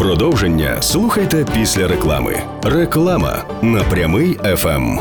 Продовження слухайте після реклами. Реклама на Прямий ФМ.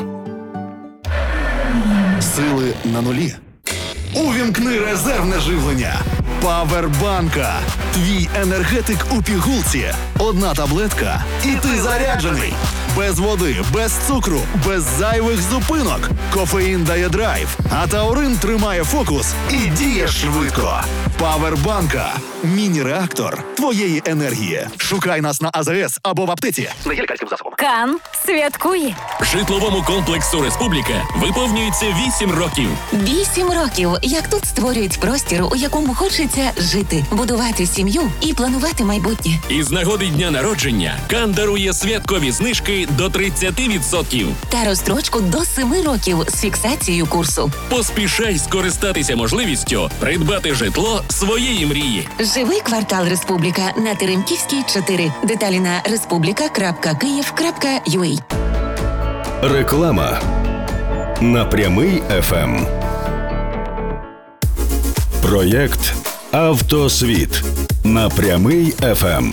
Сили на нулі. Увімкни резервне живлення. Павербанка. Твій енергетик у пігулці. Одна таблетка і ти заряджений. Без води, без цукру, без зайвих зупинок. Кофеїн дає драйв, а таурин тримає фокус і діє швидко. Павербанка. Міні-реактор твоєї енергії. Шукай нас на АЗС або в аптеці. Не є лікарським засобом. Кан святкує. Житловому комплексу «Республіка» виповнюється 8 років. 8 років, як тут створюють простір, у якому хочеться жити, будувати сім'ю і планувати майбутнє. Із нагоди дня народження Кан дарує святкові знижки до 30%. Та розстрочку до 7 років з фіксацією курсу. Поспішай скористатися можливістю придбати житло своєї мрії. Живий квартал «Республіка» на Теремківській, 4. Деталі на respublica.kyiv.ua. Реклама на Прямий ФМ. Проєкт «Автосвіт» на Прямий ФМ.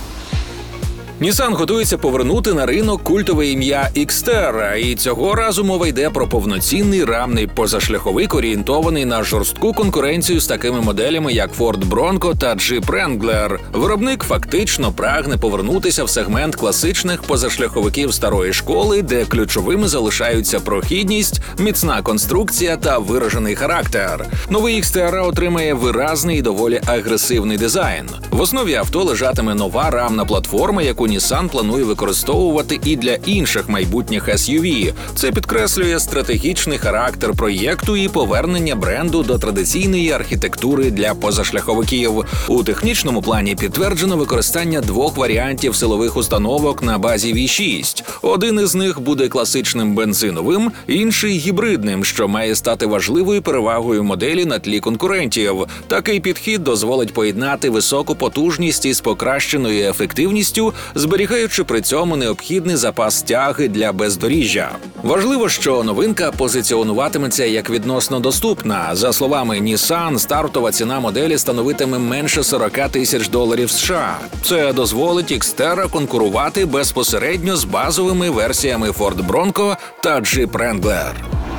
Nissan готується повернути на ринок культове ім'я Xterra, і цього разу мова йде про повноцінний рамний позашляховик, орієнтований на жорстку конкуренцію з такими моделями, як Ford Bronco та Jeep Wrangler. Виробник фактично прагне повернутися в сегмент класичних позашляховиків старої школи, де ключовими залишаються прохідність, міцна конструкція та виражений характер. Новий Xterra отримає виразний і доволі агресивний дизайн. В основі авто лежатиме нова рамна платформа, яку Nissan планує використовувати і для інших майбутніх SUV. Це підкреслює стратегічний характер проєкту і повернення бренду до традиційної архітектури для позашляховиків. У технічному плані підтверджено використання двох варіантів силових установок на базі V6. Один із них буде класичним бензиновим, інший – гібридним, що має стати важливою перевагою моделі на тлі конкурентів. Такий підхід дозволить поєднати високу потужність із покращеною ефективністю, зберігаючи при цьому необхідний запас тяги для бездоріжжя. Важливо, що новинка позиціонуватиметься як відносно доступна. За словами Nissan, стартова ціна моделі становитиме менше $40 тисяч США. Це дозволить Xterra конкурувати безпосередньо з базовими версіями Ford Bronco та Jeep Wrangler.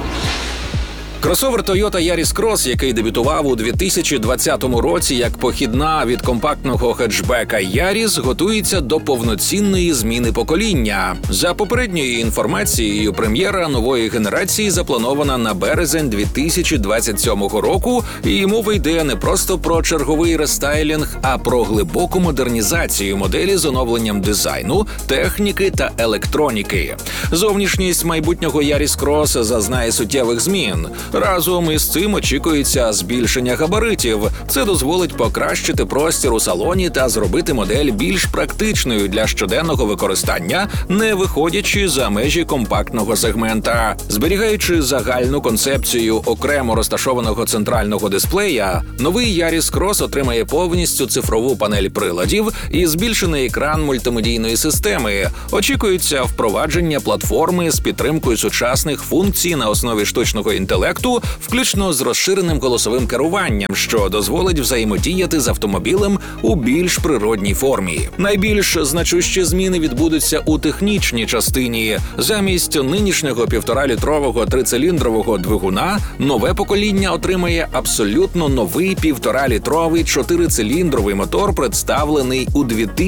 Кросовер Toyota Yaris Cross, який дебютував у 2020 році як похідна від компактного хетчбека Yaris, готується до повноцінної зміни покоління. За попередньою інформацією, прем'єра нової генерації запланована на березень 2027 року, і мова йде не просто про черговий рестайлінг, а про глибоку модернізацію моделі з оновленням дизайну, техніки та електроніки. Зовнішність майбутнього Yaris Cross зазнає суттєвих змін. Разом із цим очікується збільшення габаритів. Це дозволить покращити простір у салоні та зробити модель більш практичною для щоденного використання, не виходячи за межі компактного сегмента. Зберігаючи загальну концепцію окремо розташованого центрального дисплея, новий Yaris Cross отримає повністю цифрову панель приладів і збільшений екран мультимедійної системи. Очікується впровадження платформи з підтримкою сучасних функцій на основі штучного інтелекту, включно з розширеним голосовим керуванням, що дозволить взаємодіяти з автомобілем у більш природній формі. Найбільш значущі зміни відбудуться у технічній частині. Замість нинішнього 1,5-літрового трициліндрового двигуна нове покоління отримає абсолютно новий 1,5-літровий 4-циліндровий мотор, представлений у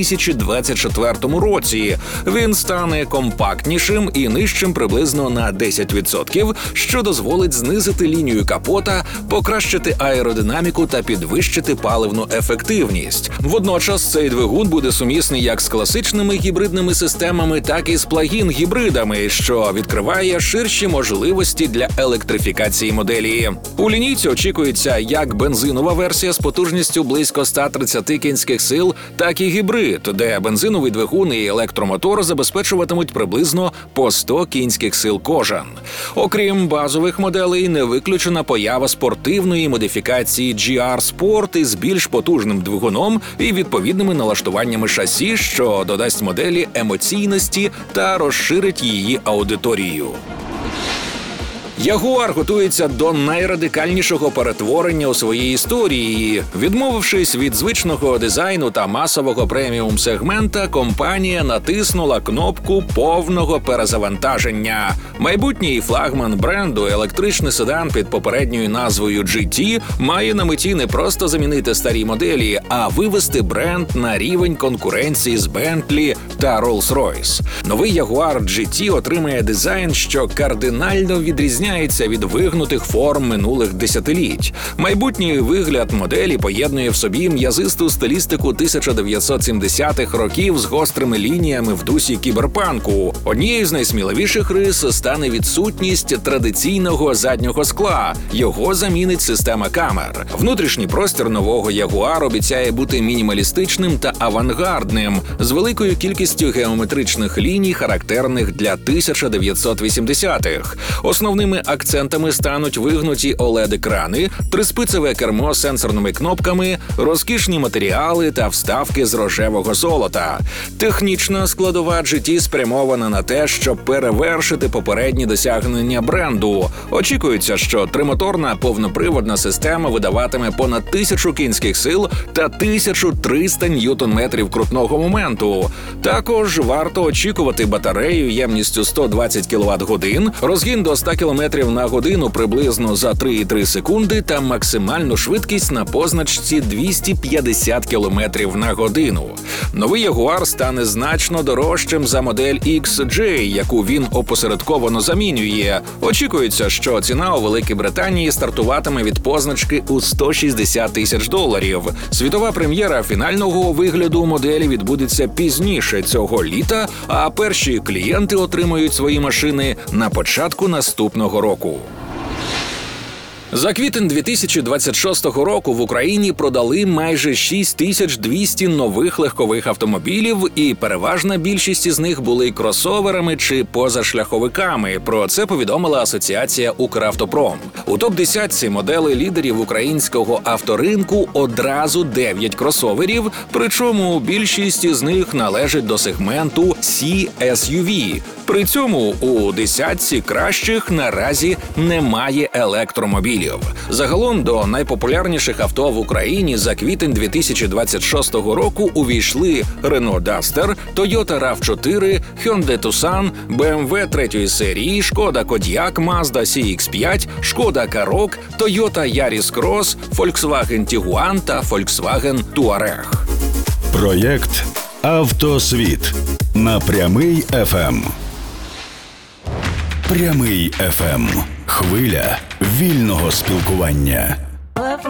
2024 році. Він стане компактнішим і нижчим приблизно на 10%, що дозволить знизити лінію капота, покращити аеродинаміку та підвищити паливну ефективність. Водночас цей двигун буде сумісний як з класичними гібридними системами, так і з плагін-гібридами, що відкриває ширші можливості для електрифікації моделі. У лінійці очікується як бензинова версія з потужністю близько 130 кінських сил, так і гібрид, де бензиновий двигун і електромотор забезпечуватимуть приблизно по 100 кінських сил кожен. Окрім базових моделей, не виключена поява спортивної модифікації GR Sport із більш потужним двигуном і відповідними налаштуваннями шасі, що додасть моделі емоційності та розширить її аудиторію. Ягуар готується до найрадикальнішого перетворення у своїй історії. Відмовившись від звичного дизайну та масового преміум-сегмента, компанія натиснула кнопку повного перезавантаження. Майбутній флагман бренду, електричний седан під попередньою назвою GT, має на меті не просто замінити старі моделі, а вивести бренд на рівень конкуренції з Bentley та Rolls-Royce. Новий Jaguar GT отримає дизайн, що кардинально відрізняється від вигнутих форм минулих десятиліть. Майбутній вигляд моделі поєднує в собі м'язисту стилістику 1970-х років з гострими лініями в дусі кіберпанку. Однією з найсміливіших рис стане відсутність традиційного заднього скла. Його замінить система камер. Внутрішній простір нового Jaguar обіцяє бути мінімалістичним та авангардним, з великою кількістю геометричних ліній, характерних для 1980-х. Основними акцентами стануть вигнуті OLED-екрани, триспицеве кермо з сенсорними кнопками, розкішні матеріали та вставки з рожевого золота. Технічна складова GT спрямована на те, щоб перевершити попередні досягнення бренду. Очікується, що тримоторна повноприводна система видаватиме понад 1000 кінських сил та 1300 ньютон-метрів крутного моменту. Також варто очікувати батарею ємністю 120 кВт-годин, розгін до 100 км на годину приблизно за 3,3 секунди та максимальну швидкість на позначці 250 км на годину. Новий Jaguar стане значно дорожчим за модель XJ, яку він опосередковано замінює. Очікується, що ціна у Великій Британії стартуватиме від позначки у $160 тисяч. Світова прем'єра фінального вигляду моделі відбудеться пізніше цього літа, а перші клієнти отримають свої машини на початку наступного року. За квітень 2026 року в Україні продали майже 6200 нових легкових автомобілів, і переважна більшість із них були кросоверами чи позашляховиками. Про це повідомила Асоціація «Укравтопром». У топ-10 моделей лідерів українського авторинку одразу 9 кросоверів, причому більшість із них належить до сегменту C-SUV. При цьому у десятці кращих наразі немає електромобілів. Загалом до найпопулярніших авто в Україні за квітень 2026 року увійшли Renault Duster, Toyota RAV4, Hyundai Tucson, BMW 3 серії, Шкода Кодіак, Mazda CX-5, Шкода Karoq, Toyota Yaris Cross, Volkswagen Tiguan та Volkswagen Touareg. Проєкт «Автосвіт» на Прямий ФМ. Прямий ФМ. Хвиля вільного спілкування.